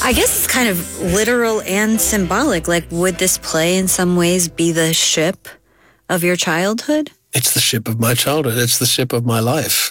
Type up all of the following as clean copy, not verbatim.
I guess it's kind of literal and symbolic. Like, would this play in some ways be the ship of your childhood? It's the ship of my childhood. It's the ship of my life.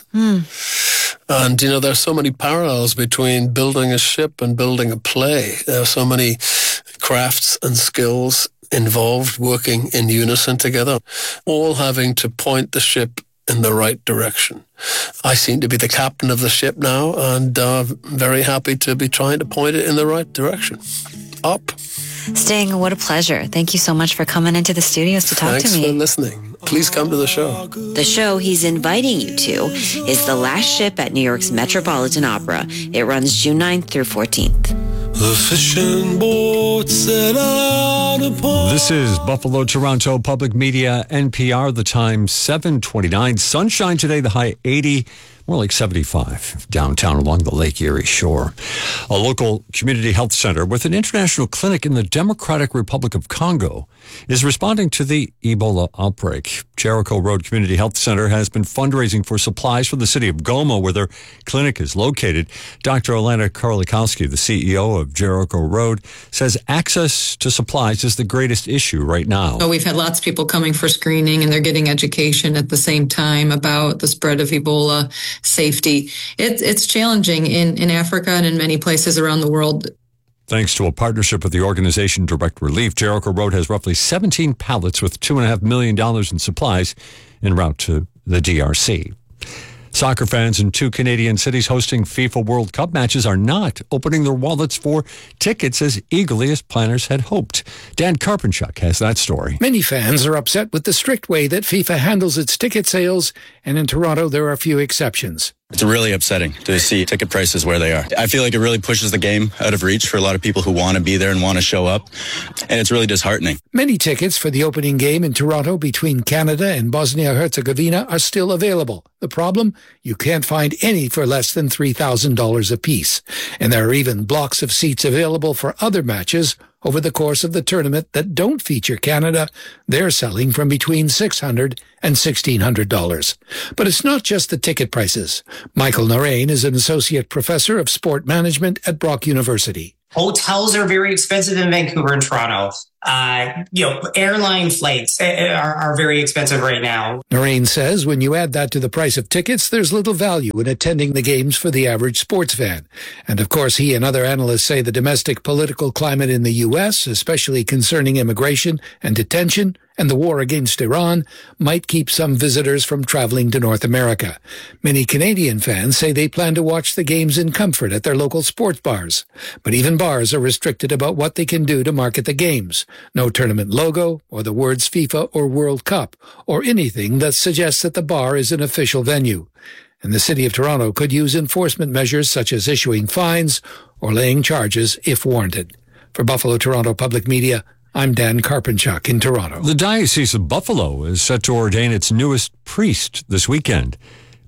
And, there's so many parallels between building a ship and building a play. There are so many crafts and skills involved working in unison together, all having to point the ship in the right direction. I seem to be the captain of the ship now, and very happy to be trying to point it in the right direction. Up. Sting, what a pleasure. Thank you so much for coming into the studios to talk to me. Thanks for listening. Please come to the show. The show he's inviting you to is The Last Ship at New York's Metropolitan Opera. It runs June 9th through 14th. The fishing boat set out upon... This is Buffalo, Toronto Public Media, NPR. The time 7:29. Sunshine today, the high 80, more like 75 downtown along the Lake Erie shore. A local community health center with an international clinic in the Democratic Republic of Congo is responding to the Ebola outbreak. Jericho Road Community Health Center has been fundraising for supplies for the city of Goma, where their clinic is located. Dr. Alana Karlikowski, the CEO of Jericho Road, says access to supplies is the greatest issue right now. We've had lots of people coming for screening, and they're getting education at the same time about the spread of Ebola, safety. It's challenging in Africa and in many places around the world. Thanks to a partnership with the organization Direct Relief, Jericho Road has roughly 17 pallets with $2.5 million in supplies en route to the DRC. Soccer fans in 2 Canadian cities hosting FIFA World Cup matches are not opening their wallets for tickets as eagerly as planners had hoped. Dan Karpenchuk has that story. Many fans are upset with the strict way that FIFA handles its ticket sales, and in Toronto there are a few exceptions. It's really upsetting to see ticket prices where they are. I feel like it really pushes the game out of reach for a lot of people who want to be there and want to show up, and it's really disheartening. Many tickets for the opening game in Toronto between Canada and Bosnia-Herzegovina are still available. The problem? You can't find any for less than $3,000 apiece. And there are even blocks of seats available for other matches over the course of the tournament that don't feature Canada. They're selling from between $600 and $1,600. But it's not just the ticket prices. Michael Narain is an associate professor of sport management at Brock University. Hotels are very expensive in Vancouver and Toronto. Airline flights are very expensive right now. Narain says when you add that to the price of tickets, there's little value in attending the games for the average sports fan. And of course, he and other analysts say the domestic political climate in the U.S., especially concerning immigration and detention and the war against Iran, might keep some visitors from traveling to North America. Many Canadian fans say they plan to watch the games in comfort at their local sports bars. But even bars are restricted about what they can do to market the games. No tournament logo, or the words FIFA or World Cup, or anything that suggests that the bar is an official venue. And the City of Toronto could use enforcement measures such as issuing fines or laying charges if warranted. For Buffalo Toronto Public Media, I'm Dan Karpenchuk in Toronto. The Diocese of Buffalo is set to ordain its newest priest this weekend.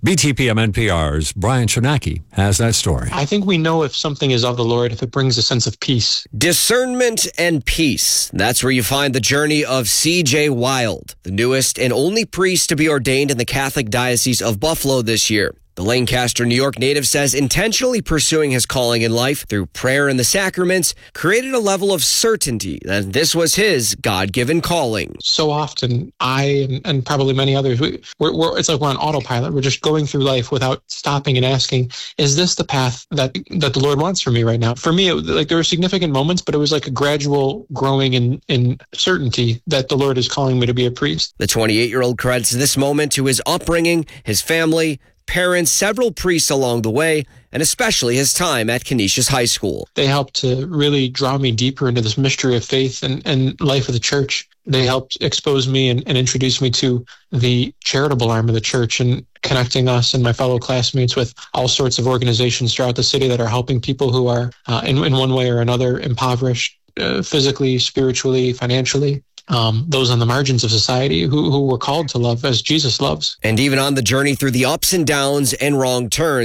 BTPM NPR's Brian Chernacki has that story. I think we know if something is of the Lord, if it brings a sense of peace. Discernment and peace. That's where you find the journey of C.J. Wild, the newest and only priest to be ordained in the Catholic Diocese of Buffalo this year. The Lancaster, New York native says intentionally pursuing his calling in life through prayer and the sacraments created a level of certainty that this was his God-given calling. So often, I and probably many others, it's like we're on autopilot. We're just going through life without stopping and asking, is this the path that the Lord wants for me right now? For me, there were significant moments, but it was like a gradual growing in certainty that the Lord is calling me to be a priest. The 28-year-old credits this moment to his upbringing, his family, parents, several priests along the way, and especially his time at Canisius High School. They helped to really draw me deeper into this mystery of faith and life of the church. They helped expose me and introduce me to the charitable arm of the church and connecting us and my fellow classmates with all sorts of organizations throughout the city that are helping people who are, in one way or another, impoverished physically, spiritually, financially. Those on the margins of society who were called to love as Jesus loves. And even on the journey through the ups and downs and wrong turns,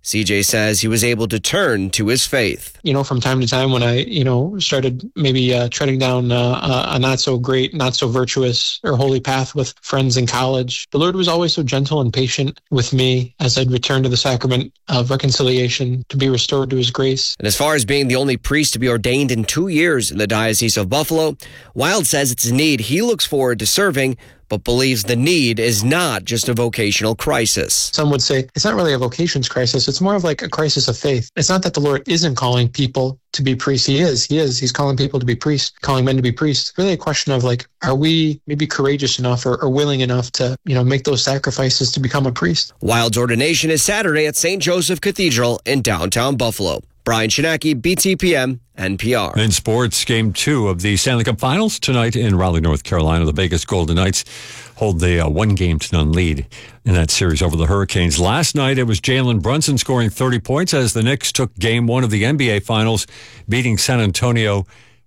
CJ says he was able to turn to his faith. From time to time when I, started maybe treading down a not so great, not so virtuous or holy path with friends in college, the Lord was always so gentle and patient with me as I'd return to the sacrament of reconciliation to be restored to his grace. And as far as being the only priest to be ordained in 2 years in the Diocese of Buffalo, Wild says it's a need he looks forward to serving, but believes the need is not just a vocational crisis. Some would say it's not really a vocations crisis. It's more of like a crisis of faith. It's not that the Lord isn't calling people to be priests. He is. He's calling people to be priests, calling men to be priests. It's really a question of are we maybe courageous enough or willing enough to, make those sacrifices to become a priest? Wild's ordination is Saturday at St. Joseph Cathedral in downtown Buffalo. Brian Shinaki, BTPM, NPR. In sports, Game 2 of the Stanley Cup Finals tonight in Raleigh, North Carolina. The Vegas Golden Knights hold the 1-0 lead in that series over the Hurricanes. Last night, it was Jalen Brunson scoring 30 points as the Knicks took Game 1 of the NBA Finals, beating San Antonio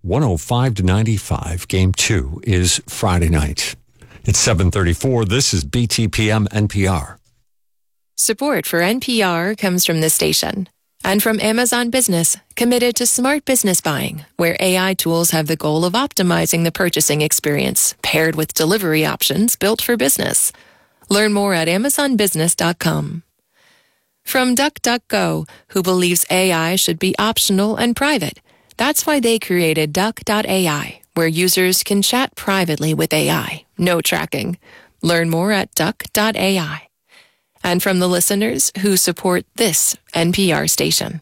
105-95. Game 2 is Friday night. It's 7:34. This is BTPM NPR. Support for NPR comes from this station. And from Amazon Business, committed to smart business buying, where AI tools have the goal of optimizing the purchasing experience, paired with delivery options built for business. Learn more at amazonbusiness.com. From DuckDuckGo, who believes AI should be optional and private. That's why they created Duck.ai, where users can chat privately with AI. No tracking. Learn more at Duck.ai. And from the listeners who support this NPR station.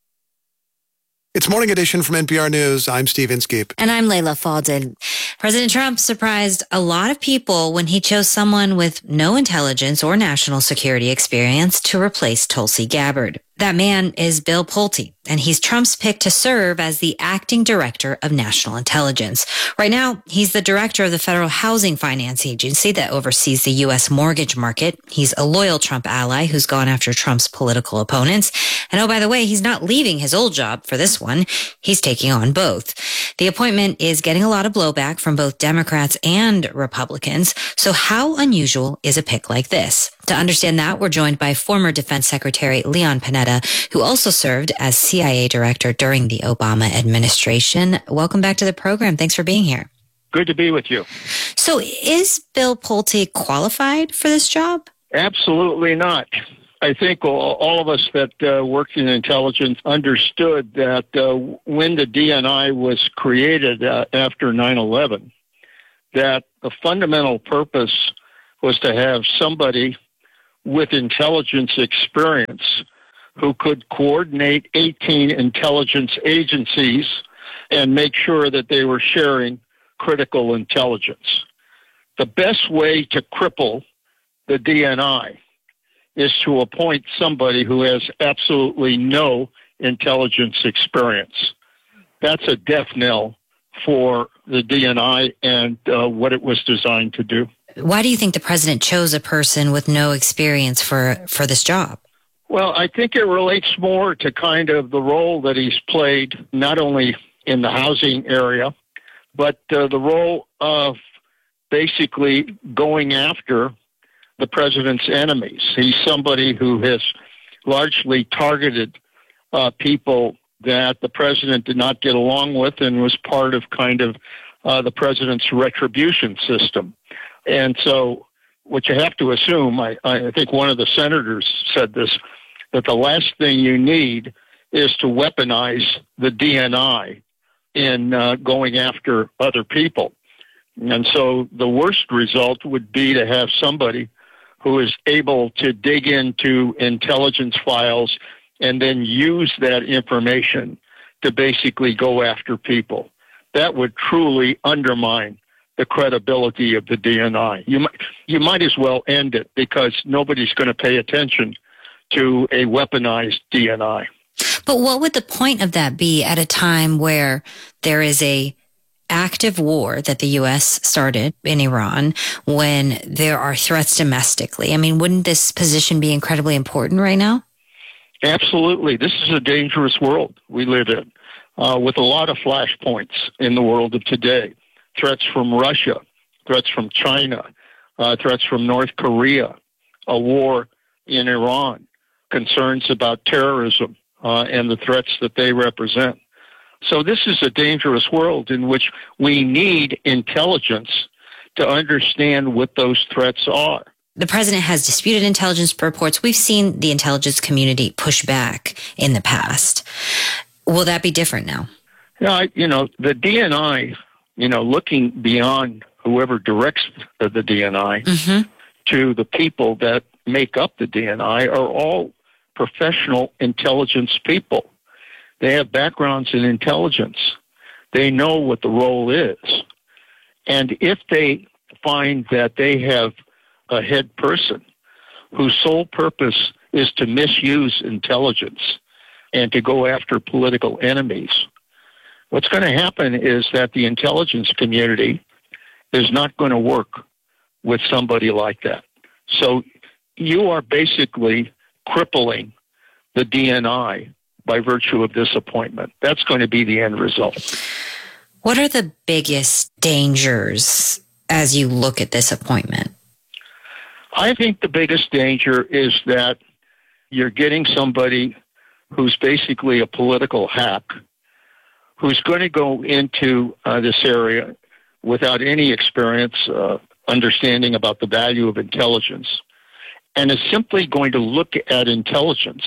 It's Morning Edition from NPR News. I'm Steve Inskeep. And I'm Layla Faldin. President Trump surprised a lot of people when he chose someone with no intelligence or national security experience to replace Tulsi Gabbard. That man is Bill Pulte, and he's Trump's pick to serve as the acting director of national intelligence. Right now, he's the director of the Federal Housing Finance Agency that oversees the U.S. mortgage market. He's a loyal Trump ally who's gone after Trump's political opponents. And oh, by the way, he's not leaving his old job for this one. He's taking on both. The appointment is getting a lot of blowback from both Democrats and Republicans. So how unusual is a pick like this? To understand that, we're joined by former Defense Secretary Leon Panetta, who also served as CIA director during the Obama administration. Welcome back to the program. Thanks for being here. Good to be with you. So is Bill Pulte qualified for this job? Absolutely not. I think all of us that worked in intelligence understood that when the DNI was created after 9/11, that the fundamental purpose was to have somebody with intelligence experience who could coordinate 18 intelligence agencies and make sure that they were sharing critical intelligence. The best way to cripple the DNI is to appoint somebody who has absolutely no intelligence experience. That's a death knell for the DNI and what it was designed to do. Why do you think the president chose a person with no experience for this job? Well, I think it relates more to kind of the role that he's played, not only in the housing area, but the role of basically going after the president's enemies. He's somebody who has largely targeted people that the president did not get along with and was part of kind of the president's retribution system. And so what you have to assume, I think one of the senators said this, that the last thing you need is to weaponize the DNI in going after other people. And so the worst result would be to have somebody who is able to dig into intelligence files and then use that information to basically go after people. That would truly undermine the credibility of the DNI. You might as well end it because nobody's going to pay attention to a weaponized DNI. But what would the point of that be at a time where there is a active war that the U.S. started in Iran, when there are threats domestically? I mean, wouldn't this position be incredibly important right now? Absolutely. This is a dangerous world we live in, with a lot of flashpoints in the world of today. Threats from Russia, threats from China, threats from North Korea, a war in Iran. concerns about terrorism and the threats that they represent. So this is a dangerous world in which we need intelligence to understand what those threats are. The president has disputed intelligence reports. We've seen the intelligence community push back in the past. Will that be different now? Yeah, the DNI, looking beyond whoever directs the DNI to the people that make up the DNI are all professional intelligence people. They have backgrounds in intelligence. They know what the role is. And if they find that they have a head person whose sole purpose is to misuse intelligence and to go after political enemies, what's going to happen is that the intelligence community is not going to work with somebody like that. So you are basically crippling the DNI by virtue of this appointment. That's going to be the end result. What are the biggest dangers as you look at this appointment? I think the biggest danger is that you're getting somebody who's basically a political hack, who's going to go into this area without any experience, understanding about the value of intelligence, and is simply going to look at intelligence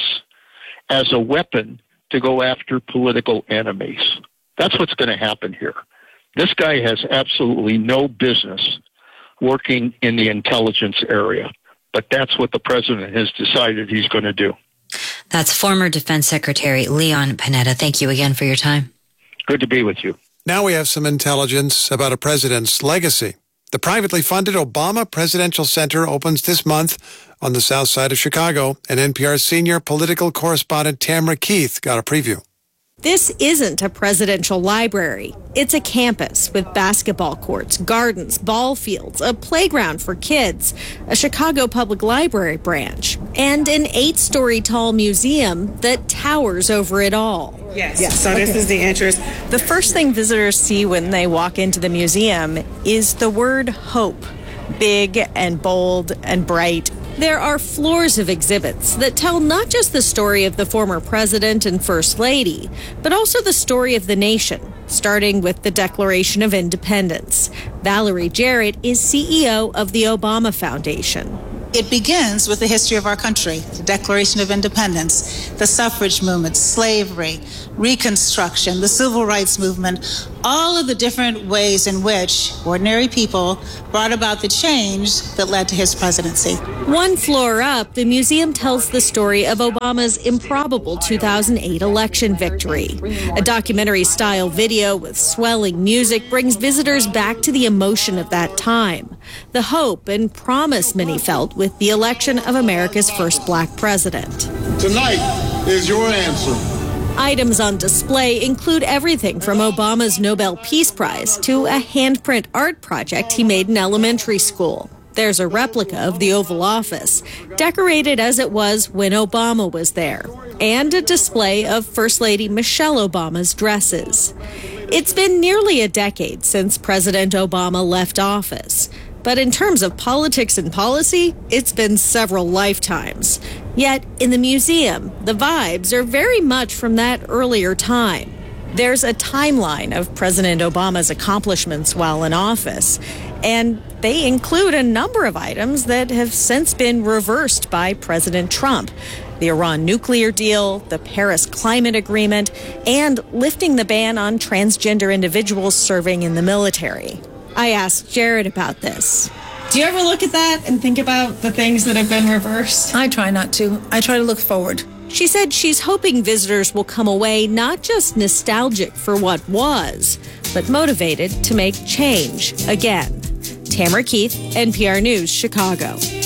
as a weapon to go after political enemies. That's what's going to happen here. This guy has absolutely no business working in the intelligence area, but that's what the president has decided he's going to do. That's former Defense Secretary Leon Panetta. Thank you again for your time. Good to be with you. Now we have some intelligence about a president's legacy. The privately funded Obama Presidential Center opens this month on the south side of Chicago, and NPR's senior political correspondent Tamara Keith got a preview. This isn't a presidential library. It's a campus with basketball courts, gardens, ball fields, a playground for kids, a Chicago Public Library branch, and an 8-story tall museum that towers over it all. Yes. So this is the entrance. The first thing visitors see when they walk into the museum is the word hope, big and bold and bright. There are floors of exhibits that tell not just the story of the former president and first lady, but also the story of the nation, starting with the Declaration of Independence. Valerie Jarrett is CEO of the Obama Foundation. It begins with the history of our country, the Declaration of Independence, the suffrage movement, slavery, Reconstruction, the Civil Rights Movement, all of the different ways in which ordinary people brought about the change that led to his presidency. One floor up, the museum tells the story of Obama's improbable 2008 election victory. A documentary-style video with swelling music brings visitors back to the emotion of that time, the hope and promise many felt with the election of America's first black president. Tonight is your answer. Items on display include everything from Obama's Nobel Peace Prize to a handprint art project he made in elementary school. There's a replica of the Oval Office, decorated as it was when Obama was there, and a display of First Lady Michelle Obama's dresses. It's been nearly a decade since President Obama left office. But in terms of politics and policy, it's been several lifetimes. Yet, in the museum, the vibes are very much from that earlier time. There's a timeline of President Obama's accomplishments while in office, and they include a number of items that have since been reversed by President Trump. The Iran nuclear deal, the Paris Climate Agreement, and lifting the ban on transgender individuals serving in the military. I asked Jared about this. Do you ever look at that and think about the things that have been reversed? I try not to. I try to look forward. She said she's hoping visitors will come away not just nostalgic for what was, but motivated to make change again. Tamara Keith, NPR News, Chicago.